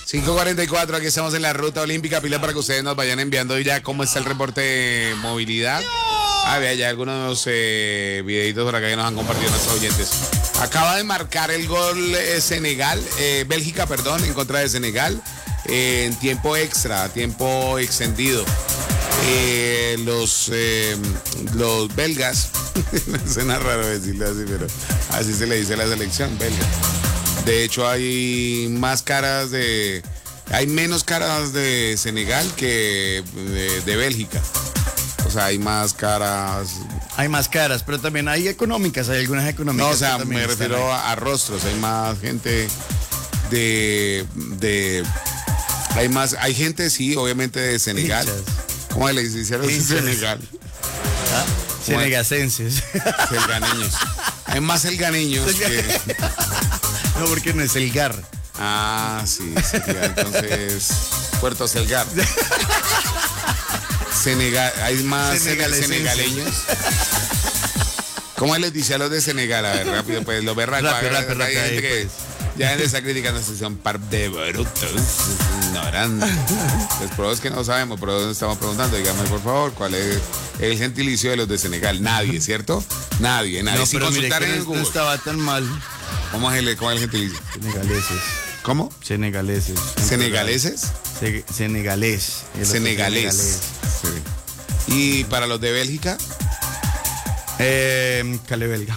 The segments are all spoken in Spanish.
5:44, aquí estamos en la ruta olímpica, pila para que ustedes nos vayan enviando ya cómo está el reporte de movilidad. Vea, ya algunos videitos por acá que nos han compartido nuestros oyentes. Acaba de marcar el gol Bélgica, en contra de Senegal, en tiempo extra, tiempo extendido. Los belgas, suena raro decirlo así, pero así se le dice a la selección belga. De hecho, hay menos caras de Senegal que de Bélgica. O sea, hay más caras. Hay más caras, pero también hay económicas, hay algunas económicas. No, o sea, me refiero a rostros, hay más gente hay gente, sí, obviamente de Senegal. ¿Cómo le hicieron en Senegal? Senegasenses. Selganeños. Hay más selganeños que... No, porque no es Selgar. Ah, sí, entonces Puerto Selgar. Hay más senegaleños. ¿Cómo les dice a los de Senegal? A ver, rápido, pues los berracos. Rápido, hay gente que ya les está criticando esta sesión, par de brutos, ignorantes. Los probos que no sabemos, pero nos estamos preguntando, dígame por favor, ¿cuál es el gentilicio de los de Senegal? Nadie, ¿cierto? Nadie. No, sin pero consultar mire que en Google. no estaba tan mal. ¿Cómo es el gentilicio? Senegaleses. ¿Cómo? Senegaleses. ¿Senegaleses? Senegalés. Senegalés. Sí. ¿Y para los de Bélgica? Cale belga.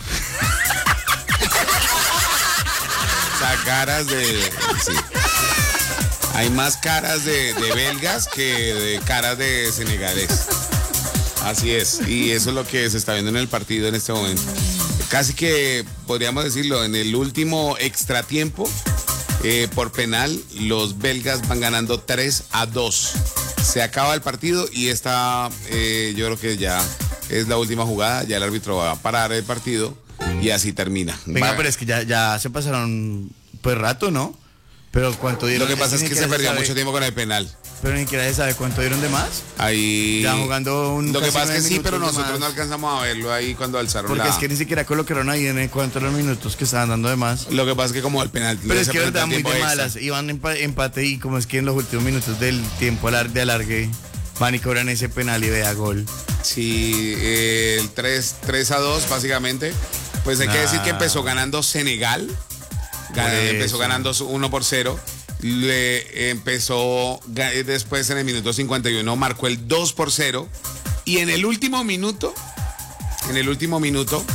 O sea, caras de... Sí. Hay más caras de belgas que de caras de senegalés. Así es. Y eso es lo que se está viendo en el partido en este momento. Casi que, podríamos decirlo, en el último extratiempo, por penal, los belgas van ganando 3-2. Se acaba el partido y esta, yo creo que ya es la última jugada. Ya el árbitro va a parar el partido y así termina. Venga, pero es que ya se pasaron pues rato, ¿no? Pero ¿cuánto dieron? Lo que pasa es que se perdió mucho tiempo con el penal. Pero ni siquiera se sabe cuánto dieron de más. Ahí... Ya jugando Lo que pasa es que sí, pero nosotros no alcanzamos a verlo ahí cuando alzaron porque es que ni siquiera colocaron ahí en cuánto los minutos que estaban dando de más. Lo que pasa es que como el penal... Pero es que verdad muy de malas. Iban empate y como es que en los últimos minutos del tiempo de alargue van y cobran ese penal y vea gol. Sí, el 3-2 básicamente. Pues hay que decir que empezó ganando Senegal. Empezó ganando 1-0. Empezó después en el minuto 51, marcó el 2-0. Y en el último minuto, en el minuto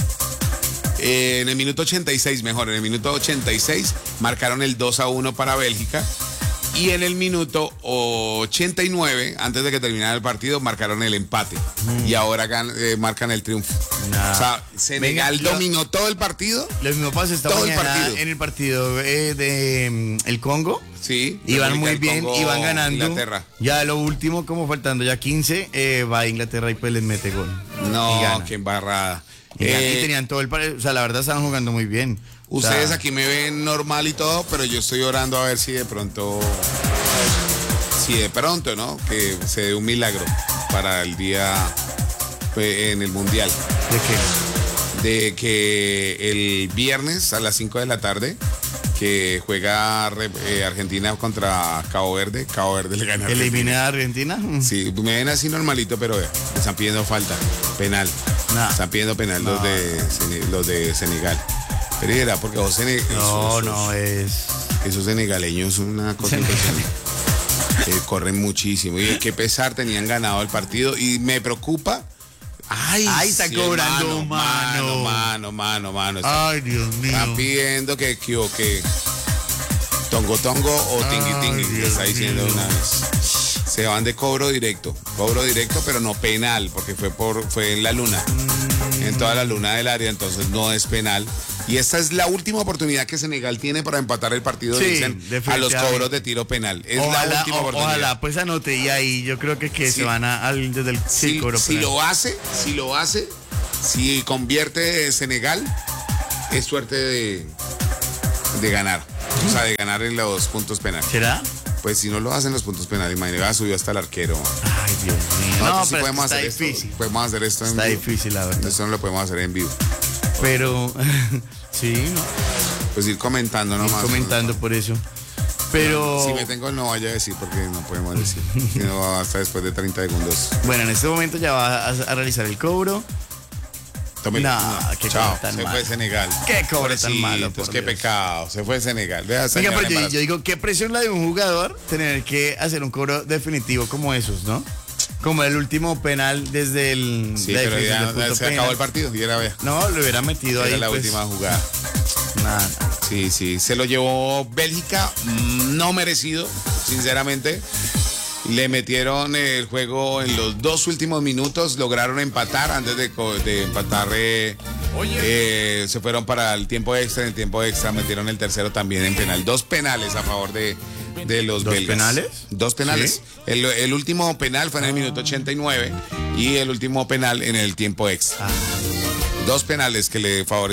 86, en el minuto 86, marcaron el 2-1 para Bélgica. Y en el minuto 89, antes de que terminara el partido, marcaron el empate. Y ahora marcan el triunfo. O sea, Senegal dominó todo el partido. Lo mismo pasa esta mañana en el partido de el Congo. Sí. Iban muy bien, iban ganando. Inglaterra. Ya lo último, como faltando ya 15, va a Inglaterra y pues les mete gol. No, qué embarrada. Y tenían todo el partido. O sea, la verdad estaban jugando muy bien. Ustedes aquí me ven normal y todo, pero yo estoy orando a ver si de pronto, ¿no? Que se dé un milagro para el día en el Mundial. ¿De qué? De que el viernes a las 5 de la tarde, que juega Argentina contra Cabo Verde. Cabo Verde le gana. ¿Elimina a Argentina? Sí, me ven así normalito, pero están pidiendo falta, penal. Están pidiendo penal los de Senegal. Pero era porque vos esos senegaleños son una cosa impresionante. Corren muchísimo. Y qué pesar, tenían ganado el partido. Y me preocupa. Ay, está cobrando mano. Ay, Dios mío. Están pidiendo que tongo o tingui, que está diciendo una vez. Se van de cobro directo, pero no penal, porque fue en la luna. En toda la luna del área, entonces no es penal. Y esta es la última oportunidad que Senegal tiene para empatar el partido, dicen, a los cobros de tiro penal. Es la última oportunidad. Ojalá, pues anote y ahí yo creo que sí. Se van desde el cobro penal. Si lo hace, si convierte Senegal, es suerte de ganar. O sea, de ganar en los puntos penales. ¿Será? Pues si no lo hacen los puntos penales, imagínate, subió hasta el arquero. Ay, Dios mío. No, sí podemos hacer difícil. Esto. Podemos hacer esto en vivo. Está difícil, la verdad. Esto no lo podemos hacer en vivo. Pero, sí, ¿no? Pues ir comentando nomás. Ir comentando por eso. Pero... Si meten gol no vaya a decir porque no podemos decir. Sino hasta después de 30 segundos. Bueno, en este momento ya va a realizar el cobro. Tome, qué chao, cobro tan se malo. fue Senegal. Qué cobro tan malo, Entonces, por qué Dios. pecado, se fue Senegal. Vea, Venga, pero yo digo, qué presión la de un jugador tener que hacer un cobro definitivo como esos, ¿no? Como el último penal desde el... Sí, la pero defensa ya del punto se penal. acabó el partido y era, vea. No, lo hubiera metido Era ahí. la pues, última jugada. Nada. Sí, se lo llevó Bélgica, no merecido, sinceramente. Le metieron el juego en los 2 últimos minutos, lograron empatar antes de empatar. Se fueron para el tiempo extra, en el tiempo extra metieron el tercero también en penal. 2 penales a favor de los ¿Dos belgas. penales? 2 penales. ¿Sí? El último penal fue en el minuto 89 y el último penal en el tiempo extra. 2 penales que le favorecieron.